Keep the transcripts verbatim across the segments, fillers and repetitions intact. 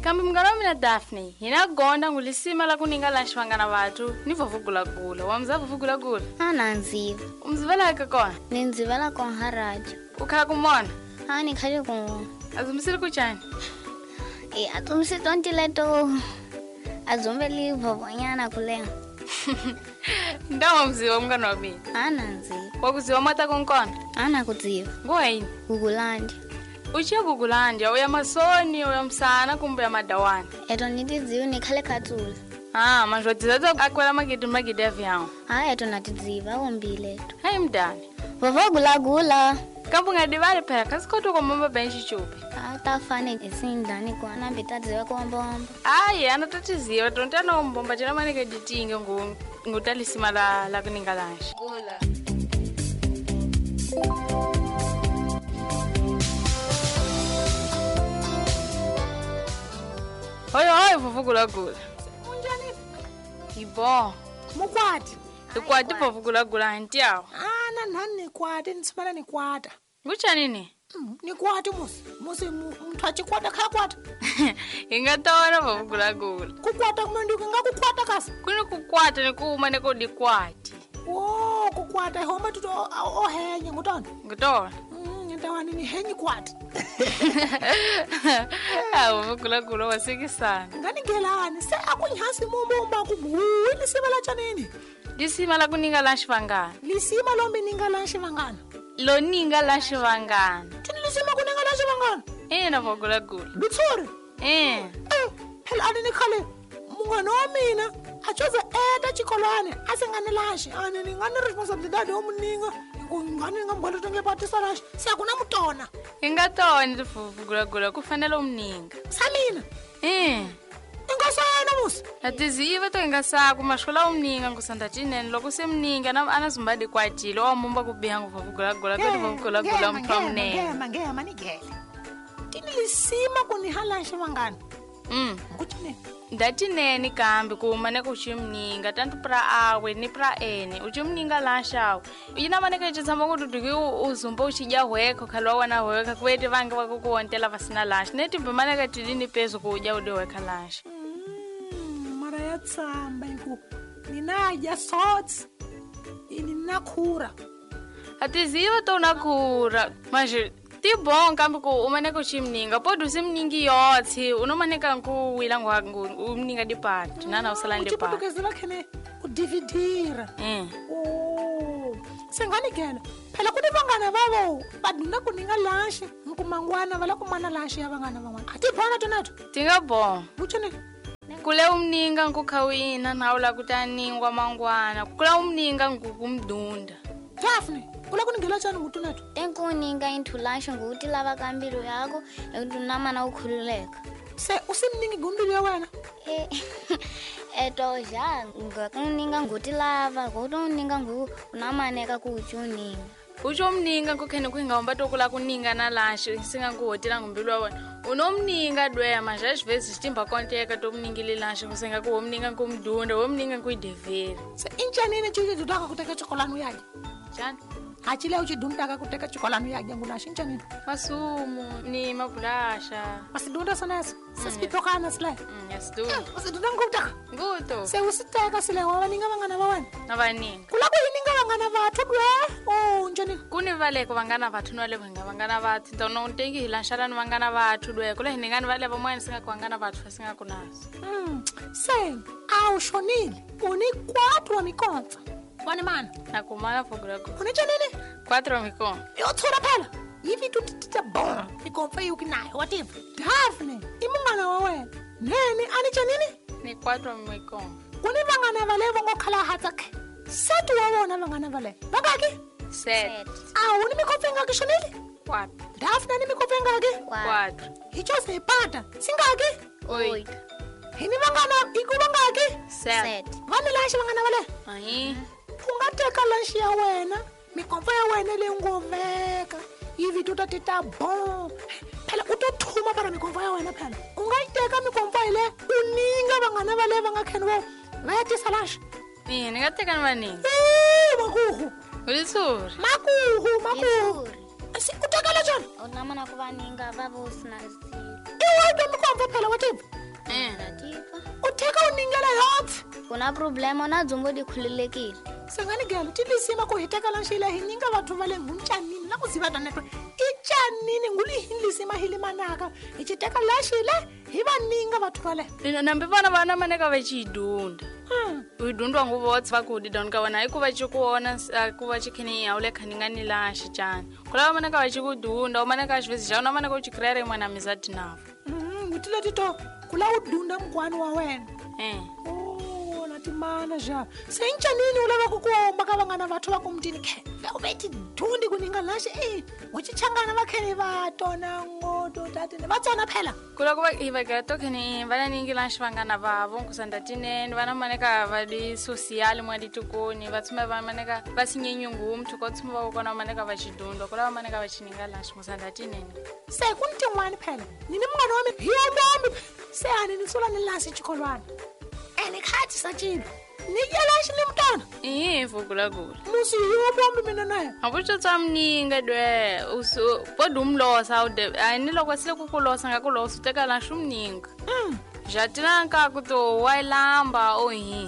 Kambe mngana mina Daphne, hina gonda ngulisima la kuninga lunch vangana vatu, ni vuvugula gula. Wamza vuvugula gula? Ana nziva. Umzivala kona? Ni nzivala kon harajo. Ukhala kumona? Ha ni khali kumona. Azumisile kuchani? Eh, atumsi tonti leto. Azumbeli vovonyana kulenga. Ndawo mziwa mngana wa mina. Ana nziva. Wakuziwa mata konkona? Ana kuziva. Ngoyini? Gugulandi. Uchiya Gugulandi, uya masoni, uya msana kumbe ya madawani. Eto nitiziwa ni khale khatsula. Ah, manjwatizaza akwela magidi magidi ya vyao. Ha, eto natiziva wombile eto. Hai mdani. Vovogula gula. Kambu ngadibale phela kasikoto kwa mamba benchi chupi. Ha, tafane esindani kwa nambe tadziwa kwa mbombo. Ayi, anatatiziwa tontana umbomba chena manike ditinge ngu ngutalisima la la kuninga lunch. Gula. Hoyo hoyo vuvugula gula. Unjani? Ibo. Mukwati. Ikwati vuvugula gula ntiawo. Ah, na nani kwati nisifana ni kwata. Ngucha nini? Mm, ni kwati musi. Musi mtu achikwata kha kwata. Ingatawara vuvugula gula. Kukwata kumenduka ngakukwata kasi. Kuni kukwata ni kuuma neko dikwati. Oh, kukwata homa tuto ohenye ngutona. Ngutona. Mm, ndawani ni henyi kwati. Ah, vuvugula gula wasiki sana. Ngani ngelani se akunyhasi mumbomba kubuyi lisima la chanini. Lisima la kuninga lunch vangana. Lisima lo mininga lanshi vangana. Lo ninga lunch vangana. Tini lisima kuninga lanshi vangana. Ina vuvugula gula. Lutsuri. Eh. Eh, phela ani nikhale mungwana wa mina achoza eta chikolwane asengane lashi ani ni ngani responsibility yomuninga ngani ngambhala tonge patisa lashi siyakuna mutona Ingatoni vuvugula gula kufanele umninga. samina Eh. ingasana musi Atiziva to ingasaku mashkola umninga ngusanda tinene loko semninga na anazumbadi kwatile wamumba kubihangu vuvugula gula kati vuvugula gula mthomne. ngema ngema nigele tini lisima kunihalashe vangana Mm. ngutine Ndatinene kambi kuumane kuchimninga tantu pra awe ni pra ene uchimninga lashawo ina maneke chitsamba kuti duki uzumba uchija hweko khalwa wana hweka kwete vange vakukuontela vasina lash neti mbemaneke tilini pezo kuja ude hweka lash. Mm, mara ya tsamba iku ninaja sots ini nakhura Atiziva to nakura manje tibon kambi ku umane kuchimninga podu simningi yotsi unomaneka nkuwila ngwangu umninga dipati nana usalande pa. uchiputukezela khene udividira Eh. oh sengani gela phela kuti vangana vavo vaduna kuninga lashi nkumangwana vala kumana lashi ya vangana van'wana atibona tonato Tingabon. uchone Kule umninga nkukhawina nawula kutaningwa mangwana kule umninga ngukumdunda. Daphne ula kuningela chani ngutonato Tenkuninga intulasho nguti lava kambiru yako ekudunama na ukhululeka. se usimningi gumbili ya wena Eh, eto ja ngakuninga nguti lava kutoninga ngu unamaneka kuchuninga. Ucho umninga kukhene kuingamba tokula kuninga na lashi singa kuhotela ngumbilwa wena. Unomninga dweya manje zvezi chitimba konteka tomningile lashi kusenga kuomninga kumdunda omninga kuidevera. se inchanini chichi dudaka kuteka chokolano yaje Chani? hachile uchidundaka kuteka chokolano yaje ngunashi inchanini Masumu ni mabulasha. masidunda sanasa sesipitokana sile Mm, yasidu. usidunda ngutaka Nguto. se usiteka sile wawaninga vangana vawena Navaninga. kula kuyininga vangana vathu dwe oh njani Kuni vale kuvangana vathu nole venga vangana vathu ntono untengi hilansharani vangana vathu dwe kule hiningani vale vamweni singa kuangana vathu singa kunaso. mm se au shonile uni kwatu wa mikonza wani mana Nakumana vuvugula gula. uni chanini Quatro mikon. yotsura phela yivi tutitita bon mikonza yuki nayo wativu Daphne imungana wa wena neni ani chanini Ni quatro mikon. kuni vangana vale vongokhala hatsakhe setu wa vona vangana vale vangaki Set. awu ni mikonza ingaki shonile Quatro. Daphne ni mikonza ingaki Quatro. ichose ipata singaki Oito. hini vangana iku vangaki Sete. vani lashi vangana vale Aí. ungateka lanshi ya wena mikomfa ya wena leyi ngoveka yivi tutatita bon phela utothuma para mikomfa ya wena phela ungayiteka mikomfa ile uninga vangana vale va nga kheni vo va ya tisa lashi Ih, ninga teka ni vaningi. makuhu Ulisuri. makuhu makuhu Isuri. si utekela jona Unamana kuvaninga vavo sinazile. iwayita mikomfa phela wativu Eh. Ndatipa. utheka uningela yote Kuna problema na dzumbo dikhululekile. sengani gelo tilisima ku hiteka lanshila hininga vathu va le nguncanini na ku zivata netwe i canini nguli hinlisima hili manaka hi chiteka lanshile hi va ninga vathu va le Ina nambe vana vana maneka va chidunda. Hmm. Udundwa nguvo wotsi va kudi don ka wana ikuva chikuona kuva chikhini ya ule khaningani la xichani. Kula maneka va chikudunda maneka xivisi xa una maneka uchikrere mwana mizati navu. Mhm, ngutile tito kula u dunda mukwani wa wena Eh. oh na timana ja se i ncanini u lava ku komba ka vangana vathu va ku mutini khe u ve tidundi ku ninga laxi e u chichangana va kheni va tona ngoto tatini va tsona phela Kula kuva iva ka to khini vana ningi la xivangana vavo nkusanda tinene vana maneka va di social mwa ditukoni va tsume va maneka va sinyenyungu mthu ko tsume va kona maneka va chidunda kula va maneka va chininga la nkusanda tinene. se ku ni tin'wani phela ni ni munghana wa mina hi yombomi se ani ni sula ni lasi chikholwana ene khathi sa cini ni yelaxi ni mutana Ihi vukula kula. musi hi yombomi mina naye Abucho tsa mninga dwe usu podumlosa ude ani loko sile kukulosa ngakulosa uteka la shumninga. Mm. Jatina nka kuto wailamba ohi.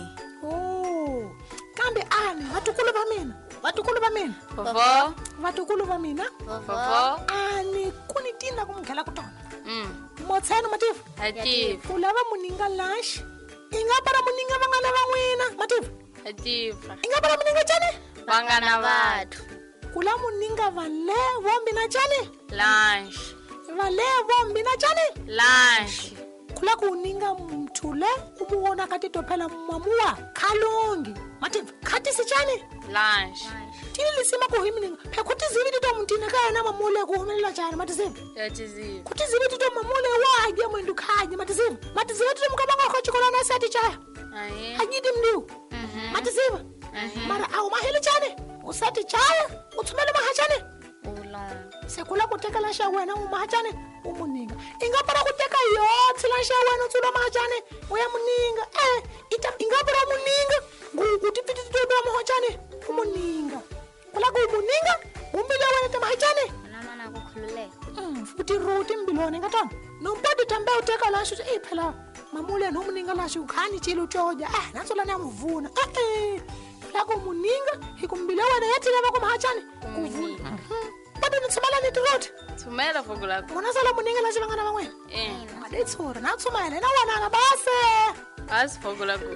oh kambe ani vatukulu va mina vatukulu va mina Fofo. vatukulu va mina Fofo. ani ku ni tina ku mi nghela ku tona Mm. motsheno matifu Atif. u lava muninga laxi i nga bara muninga va nga lava n'wina matifu Atifa. i nga bara muninga cani Vangana vathu. kula muninga va le vombi na cani Lunch. va le vombi na cani Lunch. kula ku ninga mthu le u mu vona ka tito phela mamuwa khalongi matifu khatisi cani Lunch. tini lisima ku hi mininga phe ku tizivi tito mutini ka yena mamule ku humelela cani matisivi Yatiziva. ku tizivi tito mamule wage mwendu khanye matisivi matisivi tito mukabanga kho chikolwana sati chaya Ahi. anyidi mliu matisiva mara awu maheli chane usati chaya uthumele mahachane Ulong. sekula ku teka laxa wena u mahachane u muninga i nga para ku teka yotsi laxa wena u tsula mahachane u ya muninga eh ita i nga para muninga nguku tipitititoa mahachane u muninga kula ku muninga umbile wena te mahachane Nama na kukhululeka. futhi ruti mbilone nga tona nompodi tambe u teka laxa eh phela mamule no muninga laxa u khani chile u toja eh natsula na muvuna eh eh lako muninga hikumbile wena yathi lava ku mahachane kuvuna podi ni tshumela ni tiroti Tsumela vukula kula. mona sala muninga laxa va nga na van'wena Eh. madetshuri na tsumela na wona na base Asi vukula kula.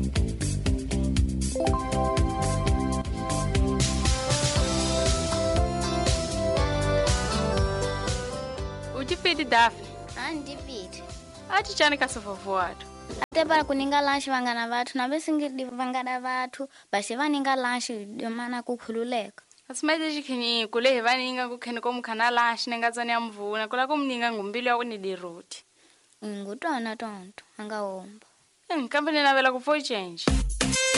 Utifiti Daphne. Andipite. Ati chani ka sofofo watu. Ate para kuninga lanshi vangana vathu na vesingidi vangana vathu basi vaninga lanshi mana kukhululeka. Asimaje chikhini kule he vaninga kukheni ko mukhana la xinenga tsani ya mvuna kula ko mninga ngumbili ya ku ni diroti. Ngutwana tonto anga homba. Eh kambe ni navela ku for change.